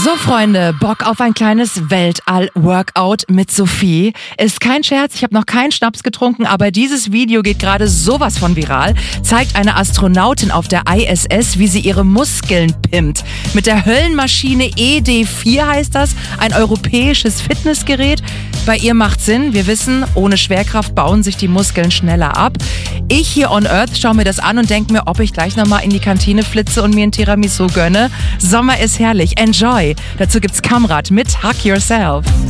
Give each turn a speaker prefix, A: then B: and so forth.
A: So Freunde, Bock auf ein kleines Weltall-Workout mit Sophie? Ist kein Scherz, ich habe noch keinen Schnaps getrunken, aber dieses Video geht gerade sowas von viral. Zeigt eine Astronautin auf der ISS, wie sie ihre Muskeln pimpt. Mit der Höllenmaschine ED4 heißt das, ein europäisches Fitnessgerät. Bei ihr macht Sinn, wir wissen, ohne Schwerkraft bauen sich die Muskeln schneller ab. Ich hier on Earth schaue mir das an und denke mir, ob ich gleich nochmal in die Kantine flitze und mir ein Tiramisu gönne. Sommer ist herrlich, enjoy! Dazu gibt's Kamrat mit Hug Yourself.